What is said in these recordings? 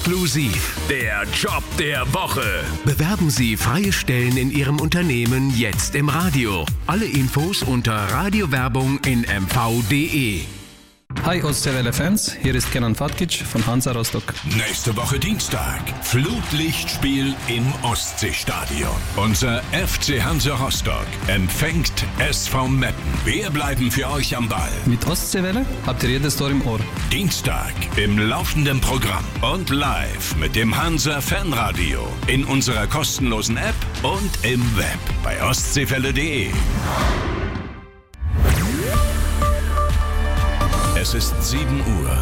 Exklusiv der Job der Woche. Bewerben Sie freie Stellen in Ihrem Unternehmen jetzt im Radio. Alle Infos unter Radiowerbung in mv.de. Hi Ostseewelle-Fans, hier ist Kenan Fatkic von Hansa Rostock. Nächste Woche Dienstag, Flutlichtspiel im Ostseestadion. Unser FC Hansa Rostock empfängt SV Meppen. Wir bleiben für euch am Ball. Mit Ostseewelle habt ihr jedes Tor im Ohr. Dienstag im laufenden Programm und live mit dem Hansa Fanradio in unserer kostenlosen App und im Web bei ostseewelle.de. Es ist 7 Uhr.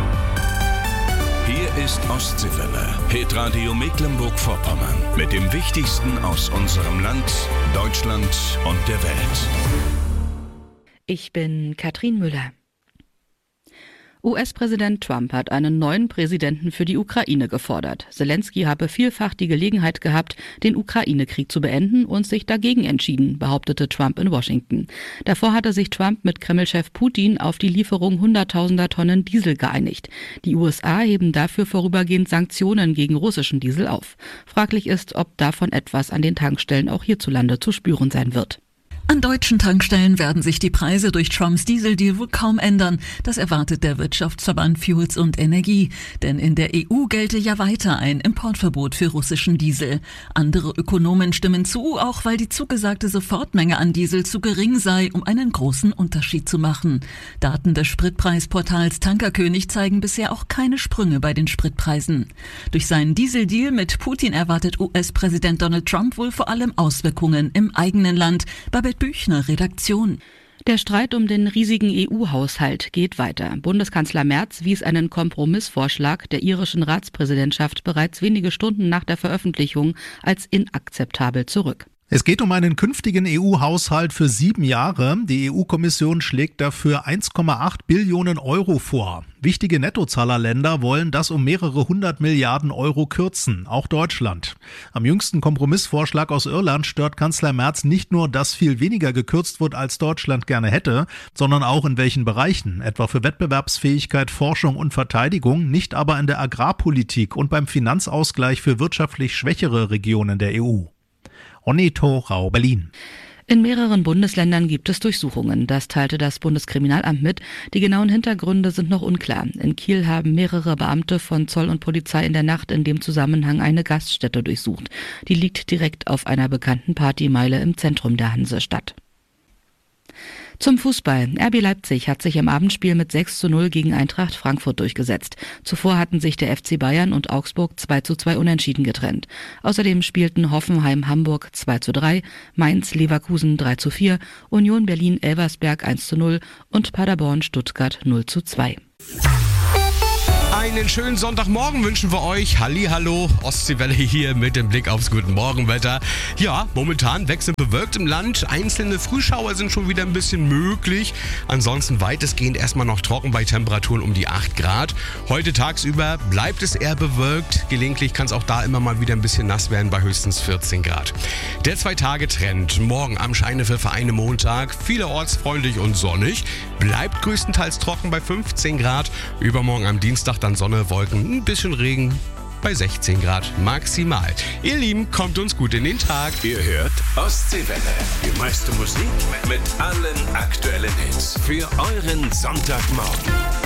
Hier ist Ostseewelle, Hitradio Mecklenburg-Vorpommern mit dem Wichtigsten aus unserem Land, Deutschland und der Welt. Ich bin Katrin Müller. US-Präsident Trump hat einen neuen Präsidenten für die Ukraine gefordert. Zelensky habe vielfach die Gelegenheit gehabt, den Ukraine-Krieg zu beenden und sich dagegen entschieden, behauptete Trump in Washington. Davor hatte sich Trump mit Kreml-Chef Putin auf die Lieferung hunderttausender Tonnen Diesel geeinigt. Die USA heben dafür vorübergehend Sanktionen gegen russischen Diesel auf. Fraglich ist, ob davon etwas an den Tankstellen auch hierzulande zu spüren sein wird. An deutschen Tankstellen werden sich die Preise durch Trumps Dieseldeal wohl kaum ändern. Das erwartet der Wirtschaftsverband Fuels und Energie. Denn in der EU gelte ja weiter ein Importverbot für russischen Diesel. Andere Ökonomen stimmen zu, auch weil die zugesagte Sofortmenge an Diesel zu gering sei, um einen großen Unterschied zu machen. Daten des Spritpreisportals Tankerkönig zeigen bisher auch keine Sprünge bei den Spritpreisen. Durch seinen Dieseldeal mit Putin erwartet US-Präsident Donald Trump wohl vor allem Auswirkungen im eigenen Land. Büchner, Redaktion. Der Streit um den riesigen EU-Haushalt geht weiter. Bundeskanzler Merz wies einen Kompromissvorschlag der irischen Ratspräsidentschaft bereits wenige Stunden nach der Veröffentlichung als inakzeptabel zurück. Es geht um einen künftigen EU-Haushalt für 7 Jahre. Die EU-Kommission schlägt dafür 1,8 Billionen Euro vor. Wichtige Nettozahlerländer wollen das um mehrere 100 Milliarden Euro kürzen, auch Deutschland. Am jüngsten Kompromissvorschlag aus Irland stört Kanzler Merz nicht nur, dass viel weniger gekürzt wird, als Deutschland gerne hätte, sondern auch in welchen Bereichen, etwa für Wettbewerbsfähigkeit, Forschung und Verteidigung, nicht aber in der Agrarpolitik und beim Finanzausgleich für wirtschaftlich schwächere Regionen der EU. Onneto, Rau, Berlin. In mehreren Bundesländern gibt es Durchsuchungen. Das teilte das Bundeskriminalamt mit. Die genauen Hintergründe sind noch unklar. In Kiel haben mehrere Beamte von Zoll und Polizei in der Nacht in dem Zusammenhang eine Gaststätte durchsucht. Die liegt direkt auf einer bekannten Partymeile im Zentrum der Hansestadt. Zum Fußball. RB Leipzig hat sich im Abendspiel mit 6:0 gegen Eintracht Frankfurt durchgesetzt. Zuvor hatten sich der FC Bayern und Augsburg 2:2 unentschieden getrennt. Außerdem spielten Hoffenheim Hamburg 2:3, Mainz Leverkusen 3:4, Union Berlin Elversberg 1:0 und Paderborn Stuttgart 0:2. Einen schönen Sonntagmorgen wünschen wir euch. Hallihallo, Ostseewelle hier mit dem Blick aufs guten Morgenwetter. Ja, momentan wechselnd bewölkt im Land. Einzelne Frühschauer sind schon wieder ein bisschen möglich. Ansonsten weitestgehend erstmal noch trocken bei Temperaturen um die 8 Grad. Heute tagsüber bleibt es eher bewölkt. Gelegentlich kann es auch da immer mal wieder ein bisschen nass werden bei höchstens 14 Grad. Der 2-Tage-Trend. Morgen am Scheinepfeffer einen Montag. Vielerorts freundlich und sonnig. Bleibt größtenteils trocken bei 15 Grad. Übermorgen am Dienstag dann Sonne, Wolken, ein bisschen Regen bei 16 Grad maximal. Ihr Lieben, kommt uns gut in den Tag. Ihr hört Ostseewelle. Die meiste Musik mit allen aktuellen Hits für euren Sonntagmorgen.